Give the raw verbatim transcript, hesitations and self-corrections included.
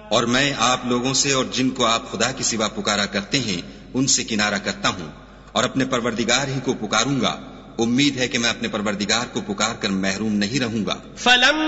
और मैं आप लोगों से और जिनको आप खुदा की सिवा पुकारा करते हैं उनसे किनारा करता हूँ और अपने परवरदिगार ही को पुकारूंगा। उम्मीद है कि मैं अपने परवरदिगार को पुकार कर महरूम नहीं रहूंगा।